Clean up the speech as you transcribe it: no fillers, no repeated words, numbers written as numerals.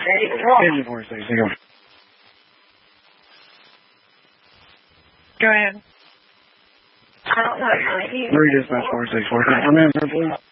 Engine 46, Go ahead. I don't know how many. 3 dispatch 46, 49. I'm in for please.